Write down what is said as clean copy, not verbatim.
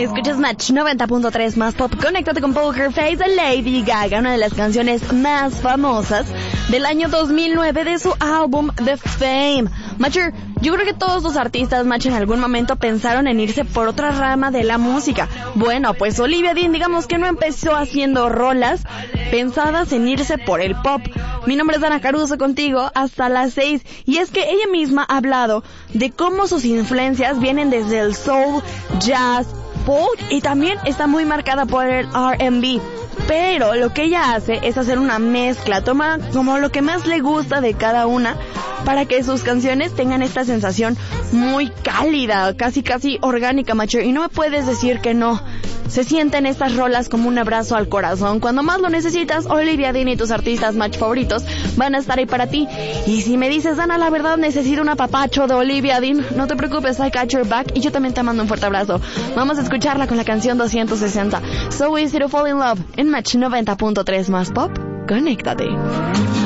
Escuchas Match 90.3 más pop. Conéctate con Poker Face de Lady Gaga, una de las canciones más famosas del año 2009 de su álbum The Fame. Matcher, yo creo que todos los artistas, Match, en algún momento pensaron en irse por otra rama de la música. Bueno, pues Olivia Dean, digamos que no empezó haciendo rolas pensadas en irse por el pop. Mi nombre es Dana Caruso, contigo hasta las 6. Y es que ella misma ha hablado de cómo sus influencias vienen desde el soul, jazz, folk y también está muy marcada por el R&B. Pero lo que ella hace es hacer una mezcla, toma como lo que más le gusta de cada una para que sus canciones tengan esta sensación muy cálida, casi orgánica, macho. Y no me puedes decir que no. Se sienten estas rolas como un abrazo al corazón. Cuando más lo necesitas, Olivia Dean y tus artistas match favoritos van a estar ahí para ti. Y si me dices, Dana, la verdad necesito un apapacho de Olivia Dean, no te preocupes, I got your back y yo también te mando un fuerte abrazo. Vamos a escucharla con la canción 260, So Easy to Fall in Love, en Match 90.3 más pop. Conéctate.